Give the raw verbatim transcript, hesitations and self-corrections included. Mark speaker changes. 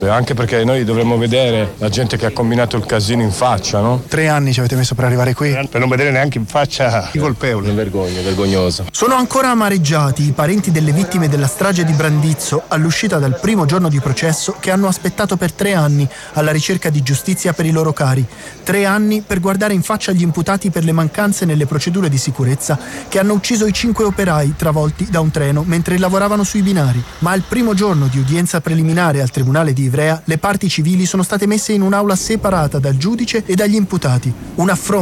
Speaker 1: Anche perché noi dovremmo vedere la gente che ha combinato il casino in faccia, no?
Speaker 2: Tre anni ci avete messo per arrivare qui?
Speaker 3: Per non vedere neanche in faccia i colpevoli.
Speaker 1: È vergogna, vergognoso.
Speaker 2: Sono ancora amareggiati i parenti delle vittime della strage di Brandizzo all'uscita dal primo giorno di processo, che hanno aspettato per tre anni alla ricerca di giustizia per i loro cari. Tre anni per guardare in faccia gli imputati per le mancanze nelle procedure di sicurezza che hanno ucciso i cinque operai travolti da un treno mentre lavoravano sui binari. Ma al primo giorno di udienza preliminare al Tribunale di Ivrea, le parti civili sono state messe in un'aula separata dal giudice e dagli imputati. Un affronto